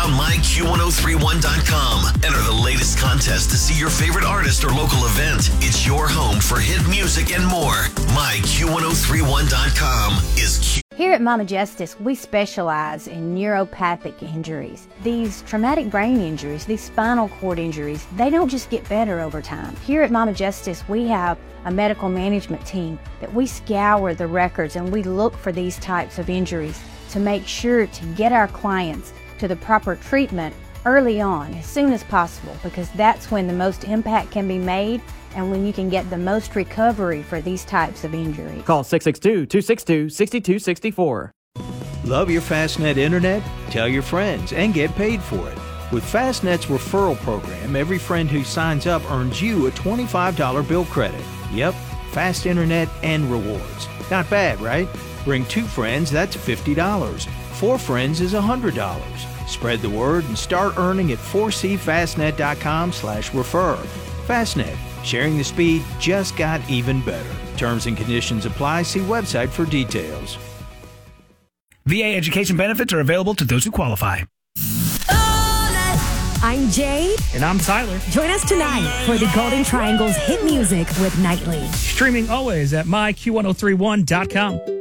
out myQ1031.com. Enter the latest contest to see your favorite artist or local event. It's your home for hit music and more. myQ1031.com is Q. Here at Mama Justice, we specialize in neuropathic injuries. These traumatic brain injuries, these spinal cord injuries, they don't just get better over time. Here at Mama Justice, we have a medical management team that we scour the records and we look for these types of injuries to make sure to get our clients to the proper treatment early on, as soon as possible, because that's when the most impact can be made and when you can get the most recovery for these types of injuries. Call 662-262-6264. Love your Fastnet internet? Tell your friends and get paid for it. With Fastnet's referral program, every friend who signs up earns you a $25 bill credit. Yep, fast internet and rewards. Not bad, right? Bring 2 friends, that's $50. 4 friends is $100. Spread the word and start earning at 4cfastnet.com/refer. Fastnet. Sharing the speed just got even better. Terms and conditions apply. See website for details. VA education benefits are available to those who qualify. I'm Jade. And I'm Tyler. Join us tonight for the Golden Triangle's hit music with Nightly. Streaming always at myQ1031.com.